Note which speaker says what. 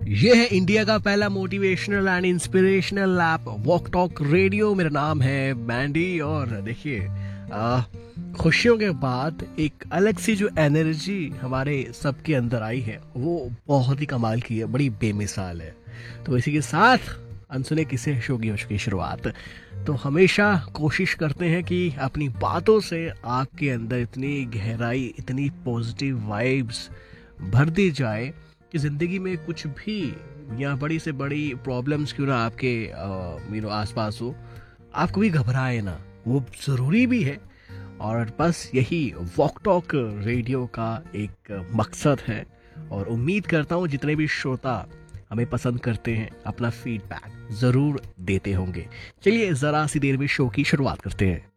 Speaker 1: ये है इंडिया का पहला motivational and inspirational app walk talk radio. मेरा नाम है बैंडी और देखिए खुशियों के बाद एक अलग सी जो एनर्जी हमारे सबके अंदर आई है वो बहुत ही कमाल की है, बड़ी बेमिसाल है। तो इसी के साथ अनसुने किस्से शो की हो चुकी शुरुआत। तो हमेशा कोशिश करते हैं कि अपनी बातों से आपके अंदर इतनी गहराई, इतनी पॉजिटिव वाइब्स भर दी जाए कि ज़िंदगी में कुछ भी या बड़ी से बड़ी प्रॉब्लम्स क्यों ना आपके आसपास हो, आप कभी घबराए ना। वो ज़रूरी भी है और बस यही वॉक टॉक रेडियो का एक मकसद है। और उम्मीद करता हूँ जितने भी श्रोता हमें पसंद करते हैं अपना फीडबैक ज़रूर देते होंगे। चलिए ज़रा सी देर में शो की शुरुआत करते हैं।